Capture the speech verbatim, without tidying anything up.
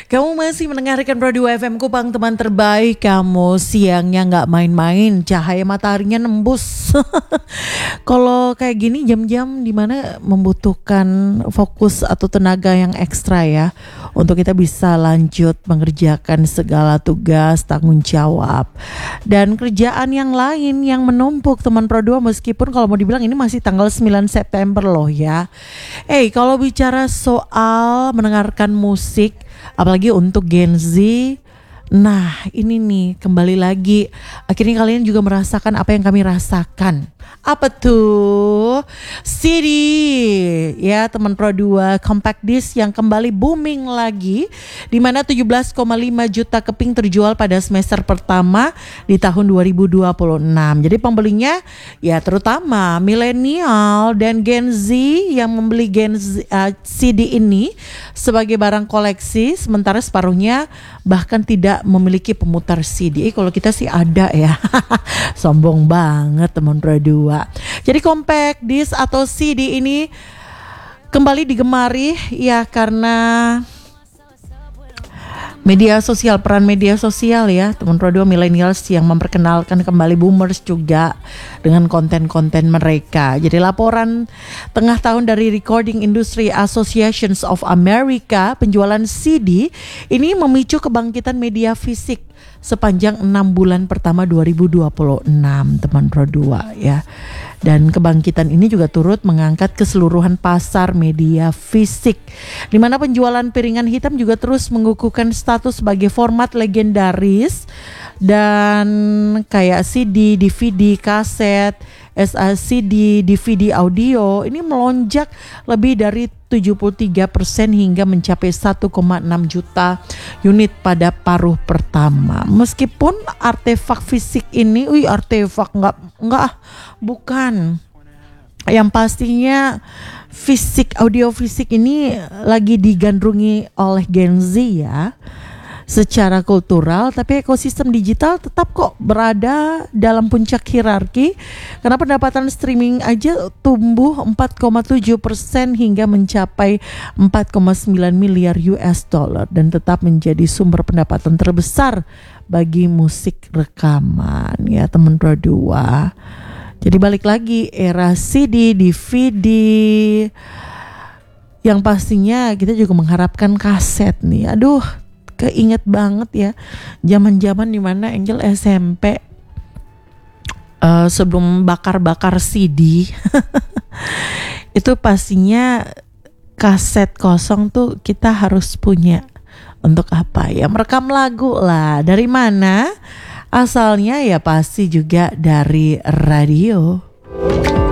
Kamu masih mendengarkan Pro dua F M Kupang, teman terbaik kamu. Siangnya gak main-main, cahaya mataharinya nembus. Kalau kayak gini jam-jam dimana membutuhkan fokus atau tenaga yang ekstra ya, untuk kita bisa lanjut mengerjakan segala tugas, tanggung jawab dan kerjaan yang lain yang menumpuk teman Pro dua. Meskipun kalau mau dibilang ini masih tanggal sembilan September loh ya. Eh hey, kalau bicara soal mendengarkan musik, apalagi untuk Gen Z, nah ini nih kembali lagi, akhirnya kalian juga merasakan apa yang kami rasakan. Apa tuh? C D ya teman Pro dua, compact disc yang kembali booming lagi, dimana tujuh belas koma lima juta keping terjual pada semester pertama di tahun dua ribu dua puluh enam. Jadi pembelinya ya terutama milenial dan Gen Z yang membeli Gen Z, uh, C D ini sebagai barang koleksi, sementara separuhnya bahkan tidak memiliki pemutar C D. Eh, kalau kita sih ada ya. Sombong banget teman Pro dua. Jadi compact disc atau C D ini kembali digemari ya karena media sosial, peran media sosial ya teman Pro dua, millennials yang memperkenalkan kembali boomers juga dengan konten-konten mereka. Jadi laporan tengah tahun dari Recording Industry Associations of America, penjualan C D ini memicu kebangkitan media fisik sepanjang enam bulan pertama dua ribu dua puluh enam teman Pro dua ya. Dan kebangkitan ini juga turut mengangkat keseluruhan pasar media fisik, di mana penjualan piringan hitam juga terus mengukuhkan status sebagai format legendaris, dan kayak C D, D V D, kaset, C D, D V D audio ini melonjak lebih dari tujuh puluh tiga persen hingga mencapai satu koma enam juta unit pada paruh pertama. Meskipun artefak fisik ini, wih artefak enggak enggak bukan. Yang pastinya fisik, audio fisik ini lagi digandrungi oleh Gen Z ya secara kultural, tapi ekosistem digital tetap kok berada dalam puncak hierarki karena pendapatan streaming aja tumbuh empat koma tujuh persen hingga mencapai empat koma sembilan miliar U S dollar dan tetap menjadi sumber pendapatan terbesar bagi musik rekaman ya teman Pro dua. Jadi balik lagi era C D, D V D, yang pastinya kita juga mengharapkan kaset nih. Aduh, keinget banget ya zaman-zaman dimana Angel S M P uh, sebelum bakar-bakar C D itu pastinya kaset kosong tuh kita harus punya. Untuk apa ya? Merekam lagu lah. Dari mana? Asalnya ya pasti juga dari radio.